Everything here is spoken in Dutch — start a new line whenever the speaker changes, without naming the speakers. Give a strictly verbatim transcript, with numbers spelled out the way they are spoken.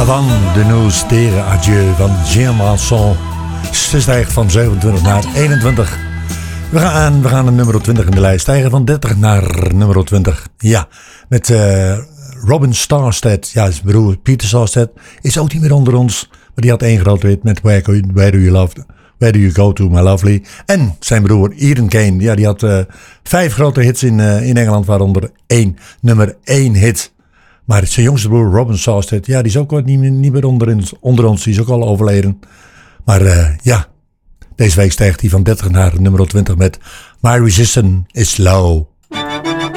Avant de nous dire adieu van Jean Manson. Ze stijgt van zevenentwintig naar eenentwintig. We gaan, we gaan naar nummer twintig in de lijst. Stijgen van dertig naar nummer twintig. Ja, met uh, Robin Starstead. Ja, zijn broer Peter Starstead is ook niet meer onder ons. Maar die had één grote hit met Where, Where Do You Love... Where Do You Go To My Lovely. En zijn broer Ian Kane. Ja, die had uh, vijf grote hits in, uh, in Engeland. Waaronder één nummer één hit. Maar zijn jongste broer Robin Starstead. Ja, die is ook niet, niet meer onder, onder ons. Die is ook al overleden. Maar uh, ja, deze week stijgt hij van dertig naar nummer twintig met My Resistance Is Low.